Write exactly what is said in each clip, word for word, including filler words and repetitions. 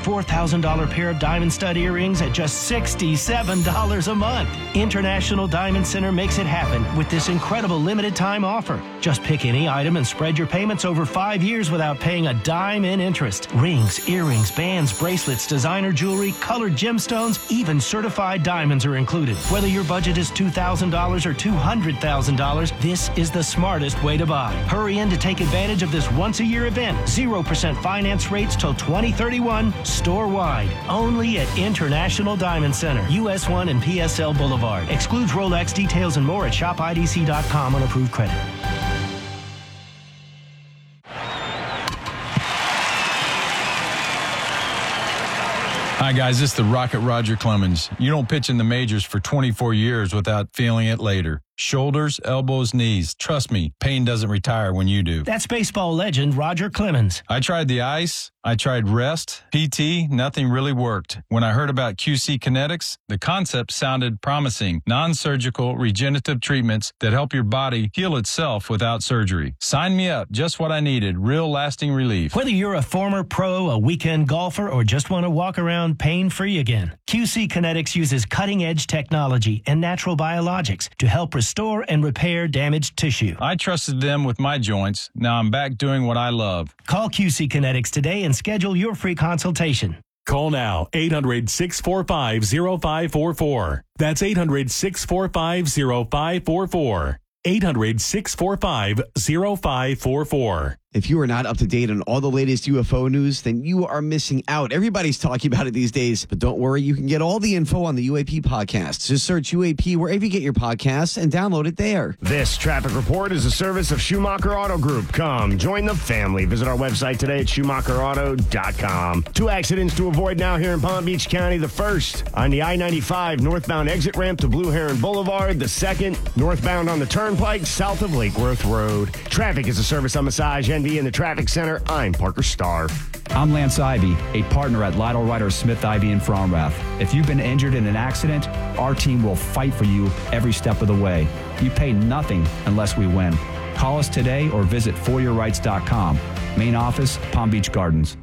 four thousand dollars pair of diamond stud earrings at just sixty-seven dollars a month. International Diamond Center makes it happen with this incredible limited time offer. Just pick any item and spread your payments over five years without paying a dime in interest. Rings, earrings, bands, bracelets, designer jewelry, colored gemstones, even certified diamonds are included. Whether your budget is two thousand dollars or two hundred thousand dollars, this is the smartest way to buy. Hurry in to take advantage of this once-a-year event. zero percent finance rates till twenty thirty-one, store-wide. Only at International Diamond Center, U S one and P S L Boulevard. Excludes Rolex. Details and more at shop I D C dot com on approved credit. Hi, guys. This is the Rocket Roger Clemens. You don't pitch in the majors for twenty-four years without feeling it later. Shoulders, elbows, knees. Trust me, pain doesn't retire when you do. That's baseball legend Roger Clemens. I tried the ice. I tried rest, P T. Nothing really worked. When I heard about Q C Kinetics, the concept sounded promising. Non-surgical regenerative treatments that help your body heal itself without surgery. Sign me up. Just what I needed. Real lasting relief. Whether you're a former pro, a weekend golfer, or just want to walk around pain-free again, Q C Kinetics uses cutting-edge technology and natural biologics to help restore and repair damaged tissue. I trusted them with my joints. Now I'm back doing what I love. Call Q C Kinetics today and schedule your free consultation. Call now, eight hundred, six four five, zero five four four. That's eight hundred, six four five, zero five four four. eight hundred, six four five, zero five four four. If you are not up to date on all the latest U F O news, then you are missing out. Everybody's talking about it these days. But don't worry, you can get all the info on the U A P podcast. Just search U A P wherever you get your podcasts and download it there. This traffic report is a service of Schumacher Auto Group. Come, join the family. Visit our website today at schumacher auto dot com. Two accidents to avoid now here in Palm Beach County. The first, on the I ninety-five northbound exit ramp to Blue Heron Boulevard. The second, northbound on the Turnpike south of Lake Worth Road. Traffic is a service on Massage N V in the Traffic Center. I'm Parker Starr. I'm Lance Ivy, a partner at Lytle Ryder Smith Ivy in Fromrath. If you've been injured in an accident, our team will fight for you every step of the way. You pay nothing unless we win. Call us today or visit for your rights dot com. Main office, Palm Beach Gardens.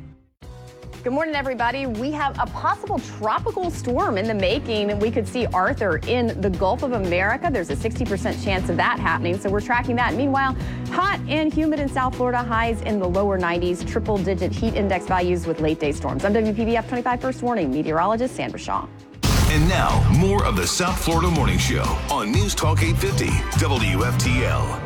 Good morning, everybody. We have a possible tropical storm in the making. We could see Arthur in the Gulf of America. There's a sixty percent chance of that happening, so we're tracking that. Meanwhile, hot and humid in South Florida, highs in the lower nineties, triple-digit heat index values with late-day storms. I'm W P B F twenty-five First Warning meteorologist Sandra Shaw. And now, more of the South Florida Morning Show on News Talk eight fifty W F T L.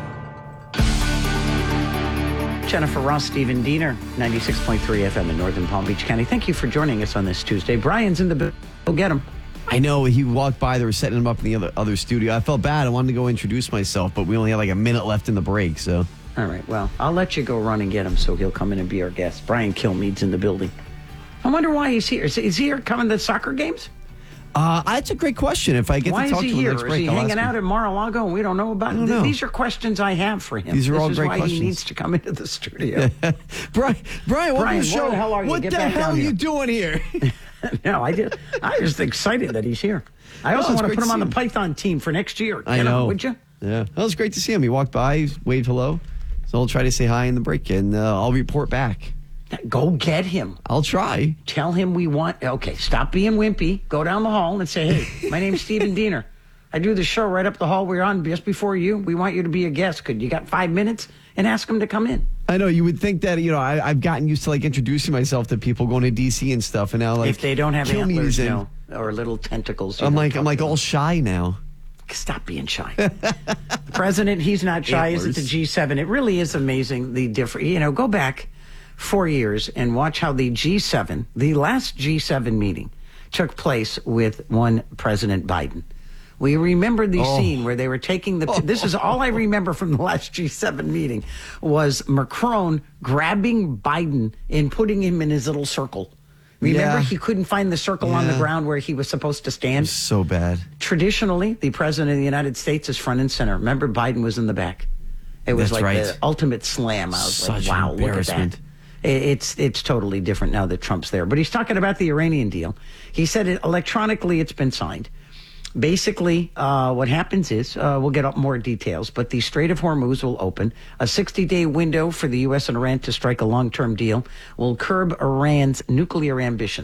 Jennifer Ross, Stephen Diener, ninety-six point three F M in Northern Palm Beach County. Thank you for joining us on this Tuesday. Brian's in the building. Go get him. I know. He walked by. They were setting him up in the other, other studio. I felt bad. I wanted to go introduce myself, but we only had like a minute left in the break, so. All right. Well, I'll let you go run and get him so he'll come in and be our guest. Brian Kilmeade's in the building. I wonder why he's here. Is, is he here coming to soccer games? Uh, that's a great question. If I get Why to talk is he to him here? next break, Is he I'll hanging ask out him. in Mar-a-Lago and we don't know about I don't it? know. These are questions I have for him. These are this all is great why questions. He needs to come into the studio. Brian, Brian, welcome Brian, to the show. where the hell are you? What Get the back hell down are here. you doing here? No, I did. I was excited that he's here. I No, also it's want to great put him to on see the him. Python team for next year. I Get him, know. would you? Yeah, that was great to see him. He walked by, waved hello. So I'll try to say hi in the break, and uh, I'll report back. Go get him. I'll try. Tell him we want... Okay, stop being wimpy. Go down the hall and say, hey, my name's Stephen Diener. I do the show right up the hall we're on just before you. We want you to be a guest. Could you got five minutes? And ask him to come in. I know. You would think that, you know, I, I've gotten used to, like, introducing myself to people going to D C and stuff, and now, like... If they don't have Kilmeade antlers, is in. no, or little tentacles. you I'm don't like, talk I'm like to all them. shy now. Stop being shy. The president, he's not shy. Is at the G seven. It really is amazing the different. You know, go back four years and watch how the G seven, the last G seven meeting, took place with one President Biden. We remember the Oh. scene where they were taking the. This is all I remember from the last G seven meeting was Macron grabbing Biden and putting him in his little circle. Remember, Yeah. he couldn't find the circle on the Yeah. ground where he was supposed to stand. So bad. Traditionally, the president of the United States is front and center. Remember, Biden was in the back. It was That's like right. the ultimate slam. I was Such like, wow, an look at embarrassment. that. It- It's it's totally different now that Trump's there. But he's talking about the Iranian deal. He said it, electronically it's been signed. Basically, uh, what happens is, uh, we'll get up more details, but the Strait of Hormuz will open. A sixty-day window for the U S and Iran to strike a long-term deal will curb Iran's nuclear ambition.